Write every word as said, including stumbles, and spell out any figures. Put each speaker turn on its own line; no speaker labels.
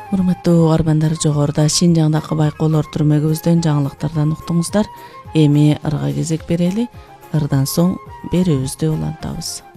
Урматтуу арбандар, жогоруда Шинжаңдагы байкоолор түрмөгүбүздөн жаңылыктардан уктуңуздар. Эми ырга кезек берели. Ырдан соң берүүбүздү улантабыз.